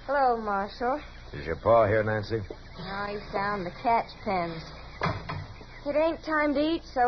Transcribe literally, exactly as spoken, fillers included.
Hello, Marshal. Is your pa here, Nancy? No, he's down in the cat's pens. It ain't time to eat, so